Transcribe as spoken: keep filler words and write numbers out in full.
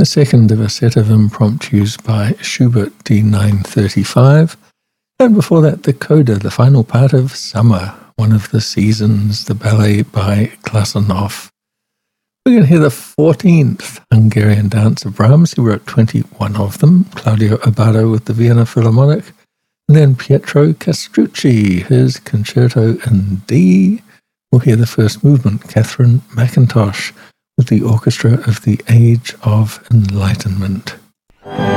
the second of a set of impromptus by Schubert D nine thirty-five, and before that the coda, the final part of Summer, one of the seasons, the ballet by Klassenhoff. We're going to hear the fourteenth Hungarian dance of Brahms. He wrote twenty-one of them. Claudio Abbado with the Vienna Philharmonic. And then Pietro Castrucci, his concerto in D. We'll hear the first movement, Catherine McIntosh, with the Orchestra of the Age of Enlightenment.